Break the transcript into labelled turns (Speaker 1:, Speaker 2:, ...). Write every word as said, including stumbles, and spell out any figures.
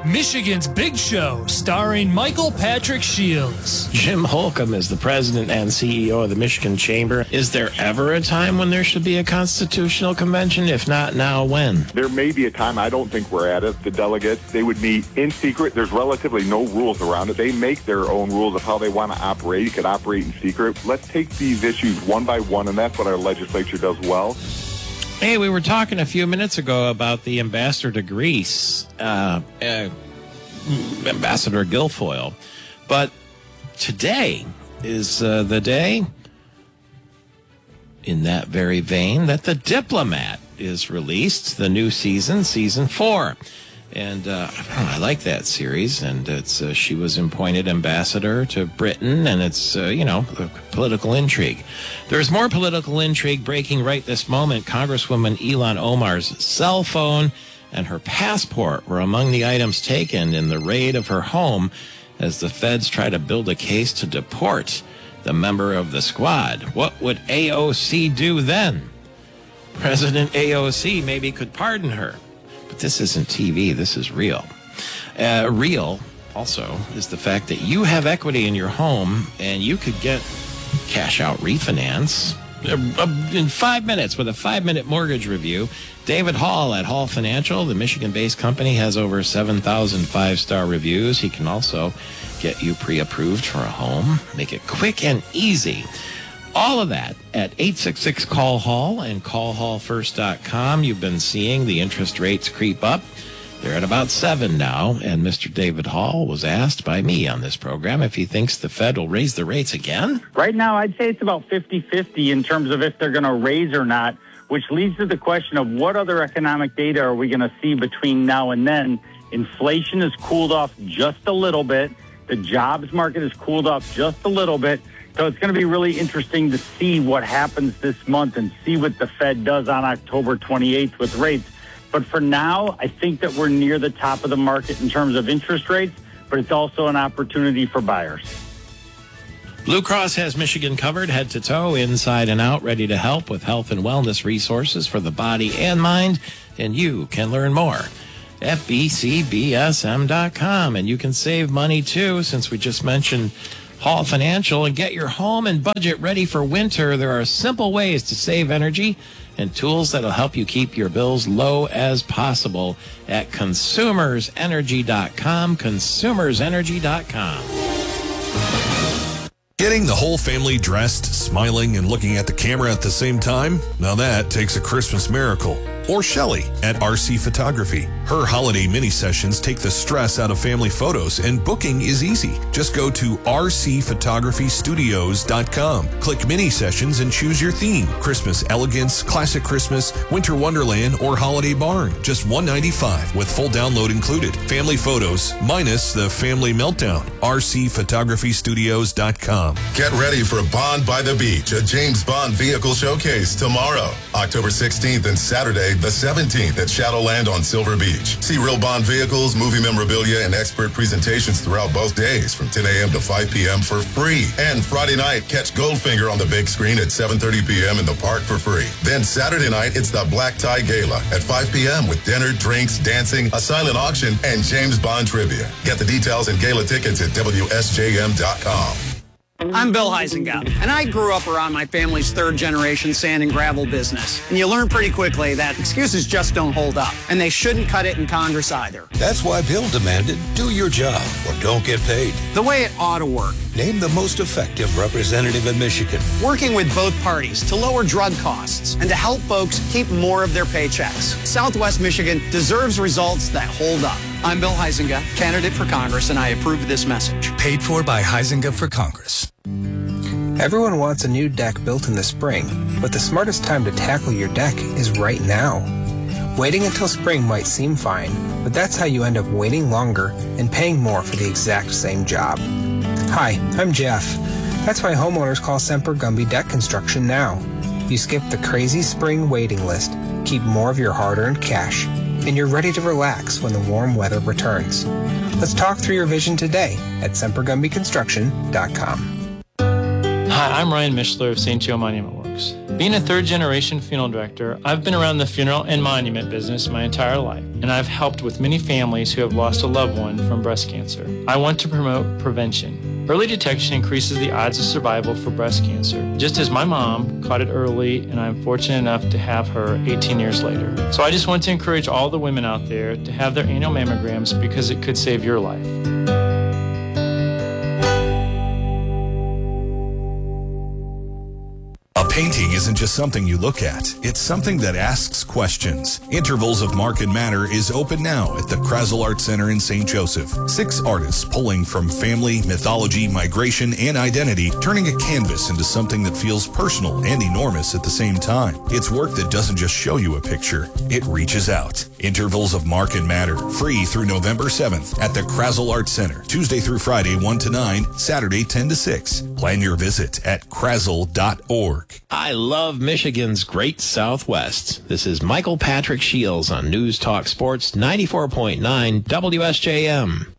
Speaker 1: Michigan's Big Show, starring Michael Patrick Shields.
Speaker 2: Jim Holcomb is the president and C E O of the Michigan Chamber. Is there ever a time when there should be a constitutional convention? If not now, when?
Speaker 3: There may be a time. I don't think we're at it. The delegates, they would meet in secret. There's relatively no rules around it. They make their own rules of how they want to operate. You could operate in secret. Let's take these issues one by one, and that's what our legislature does well.
Speaker 2: Hey, we were talking a few minutes ago about the ambassador to Greece, uh, uh, Ambassador Guilfoyle. But today is uh, the day, in that very vein, that The Diplomat is released, the new season, season four. And uh, I, don't know, I like that series, and it's uh, she was appointed ambassador to Britain, and it's, uh, you know, political intrigue. There's more political intrigue breaking right this moment. Congresswoman Ilhan Omar's cell phone and her passport were among the items taken in the raid of her home as the feds try to build a case to deport the member of the squad. What would A O C do then? President A O C maybe could pardon her. But this isn't T V, this is real. Uh, real, also, is the fact that you have equity in your home and you could get cash out refinance uh, in five minutes with a five-minute mortgage review. David Hall at Hall Financial, the Michigan-based company, has over seven thousand five-star reviews. He can also get you pre-approved for a home, make it quick and easy. All of that at eight six six, call hall and call hall first dot com. You've been seeing the interest rates creep up. They're at about seven now, and Mister David Hall was asked by me on this program if he thinks the Fed will raise the rates again.
Speaker 4: Right now, I'd say it's about fifty-fifty in terms of if they're going to raise or not, which leads to the question of what other economic data are we going to see between now and then. Inflation has cooled off just a little bit. The jobs market has cooled off just a little bit. So it's going to be really interesting to see what happens this month and see what the Fed does on October twenty-eighth with rates. But for now, I think that we're near the top of the market in terms of interest rates, but it's also an opportunity for buyers.
Speaker 2: Blue Cross has Michigan covered head to toe, inside and out, ready to help with health and wellness resources for the body and mind. And you can learn more at b c b s m dot com. And you can save money, too, since we just mentioned Hall Financial, and get your home and budget ready for winter. There are simple ways to save energy and tools that'll help you keep your bills low as possible at consumers energy dot com, consumers energy dot com.
Speaker 5: Getting the whole family dressed, smiling, and looking at the camera at the same time? Now that takes a Christmas miracle. Or Shelley at R C Photography. Her holiday mini sessions take the stress out of family photos, and booking is easy. Just go to r c photography studios dot com. Click mini sessions and choose your theme: Christmas elegance, classic Christmas, winter wonderland, or holiday barn. Just one hundred ninety-five dollars with full download included. Family photos minus the family meltdown. r c photography studios dot com.
Speaker 6: Get ready for Bond by the Beach, a James Bond vehicle showcase tomorrow, October sixteenth, and Saturday the seventeenth at Shadowland on Silver Beach. See real Bond vehicles, movie memorabilia, and expert presentations throughout both days from ten a.m. to five p.m. for free. And Friday night, catch Goldfinger on the big screen at seven thirty p.m. in the park for free. Then Saturday night, it's the Black Tie Gala at five p.m. with dinner, drinks, dancing, a silent auction, and James Bond trivia. Get the details and gala tickets at w s j m dot com.
Speaker 7: I'm Bill Huizenga, and I grew up around my family's third-generation sand and gravel business. And you learn pretty quickly that excuses just don't hold up, and they shouldn't cut it in Congress either.
Speaker 8: That's why Bill demanded, do your job or don't get paid.
Speaker 7: The way it ought to work.
Speaker 8: Name the most effective representative in Michigan.
Speaker 7: Working with both parties to lower drug costs and to help folks keep more of their paychecks. Southwest Michigan deserves results that hold up. I'm Bill Huizenga, candidate for Congress, and I approve this message.
Speaker 9: Paid for by Huizenga for Congress.
Speaker 10: Everyone wants a new deck built in the spring, but the smartest time to tackle your deck is right now. Waiting until spring might seem fine, but that's how you end up waiting longer and paying more for the exact same job. Hi, I'm Jeff. That's why homeowners call Semper Gumby Deck Construction now. You skip the crazy spring waiting list, keep more of your hard-earned cash, and you're ready to relax when the warm weather returns. Let's talk through your vision today at semper gumby construction dot com.
Speaker 11: Hi, I'm Ryan Mishler of Saint Joe Monument Works. folks. Being a third-generation funeral director, I've been around the funeral and monument business my entire life, and I've helped with many families who have lost a loved one from breast cancer. I want to promote prevention. Early detection increases the odds of survival for breast cancer, just as my mom caught it early, and I'm fortunate enough to have her eighteen years later. So I just want to encourage all the women out there to have their annual mammograms because it could save your life.
Speaker 5: A painting isn't just something you look at. It's something that asks questions. Intervals of Mark and Matter is open now at the Krazel Art Center in Saint Joseph. Six artists pulling from family, mythology, migration, and identity, turning a canvas into something that feels personal and enormous at the same time. It's work that doesn't just show you a picture. It reaches out. Intervals of Mark and Matter, free through November seventh at the Krazel Art Center. Tuesday through Friday, one to nine, Saturday, ten to six. Plan your visit at krazel dot org.
Speaker 2: I love Michigan's Great Southwest. This is Michael Patrick Shields on News Talk Sports ninety-four point nine W S J M.